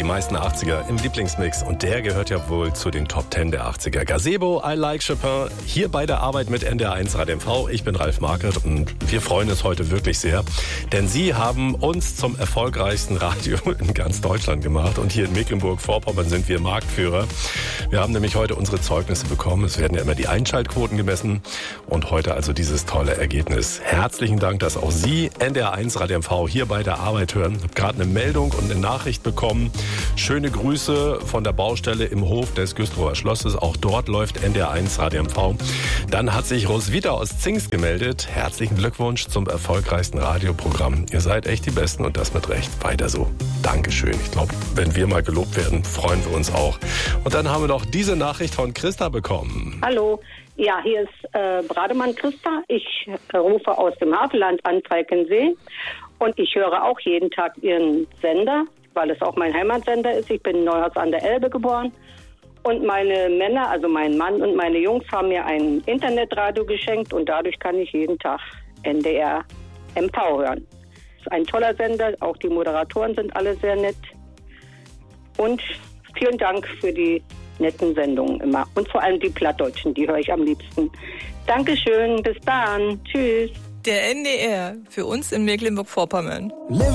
meisten 80er im Lieblingsmix und der gehört ja wohl zu den Top 10 der 80er. Gazebo, I Like Chopin, hier bei der Arbeit mit NDR1 Radio MV. Ich bin Ralf Markert und wir freuen uns heute wirklich sehr, denn Sie haben uns zum erfolgreichsten Radio in ganz Deutschland gemacht und hier in Mecklenburg-Vorpommern sind wir Marktführer. Wir haben nämlich heute unsere Zeugnisse bekommen. Es werden ja immer die Einschaltquoten gemessen und heute also dieses tolle Ergebnis. Herzlichen Dank, dass auch Sie NDR1 Radio MV hier bei der Arbeit hören. Ich habe gerade eine Meldung und eine Nachricht bekommen. Schöne Grüße von der Baustelle im Hof des Güstrower Schlosses. Auch dort läuft NDR1 Radio MV. Dann hat sich Roswitha aus Zingst gemeldet. Herzlichen Glückwunsch zum erfolgreichsten Radioprogramm. Ihr seid echt die Besten und das mit Recht. Weiter so. Dankeschön. Ich glaube, wenn wir mal gelobt werden, freuen wir uns auch. Und dann haben wir noch diese Nachricht von Christa bekommen. Hallo. Ja, hier ist Brademann Christa. Ich rufe aus dem Havelland an, Falkensee. Und ich höre auch jeden Tag Ihren Sender, weil es auch mein Heimatsender ist. Ich bin in Neuhaus an der Elbe geboren. Und meine Männer, also mein Mann und meine Jungs, haben mir ein Internetradio geschenkt. Und dadurch kann ich jeden Tag NDR MV hören. Es ist ein toller Sender. Auch die Moderatoren sind alle sehr nett. Und vielen Dank für die netten Sendungen immer. Und vor allem die Plattdeutschen, die höre ich am liebsten. Dankeschön, bis dann. Tschüss. Der NDR für uns in Mecklenburg-Vorpommern.